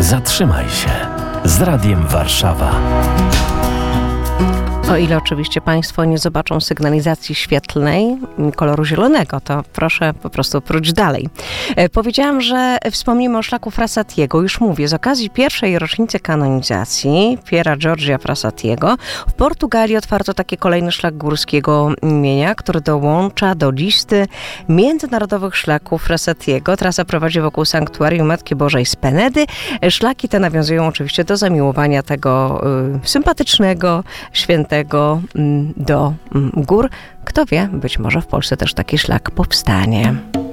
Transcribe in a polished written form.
Zatrzymaj się z Radiem Warszawa. O ile oczywiście Państwo nie zobaczą sygnalizacji świetlnej koloru zielonego, to proszę po prostu próć dalej. Powiedziałam, że wspomnimy o szlaku Frassatiego. Już mówię, z okazji pierwszej rocznicy kanonizacji Piera Giorgia Frassatiego w Portugalii otwarto taki kolejny szlak górskiego imienia, który dołącza do listy międzynarodowych szlaków Frassatiego. Trasa prowadzi wokół sanktuarium Matki Bożej z Penedy. Szlaki te nawiązują oczywiście do zamiłowania tego sympatycznego, świętego do gór. Kto wie, być może w Polsce też taki szlak powstanie.